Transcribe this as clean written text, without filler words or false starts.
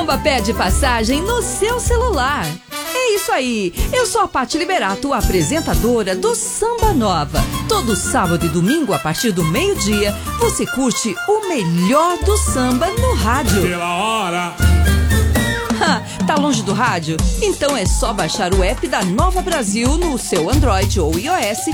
samba pede passagem no seu celular. É isso aí, eu sou a Paty Liberato, apresentadora do Samba Nova. Todo sábado e domingo, a partir do meio-dia, você curte o melhor do samba no rádio. Pela hora. Tá longe do rádio? Então é só baixar o app da Nova Brasil no seu Android ou iOS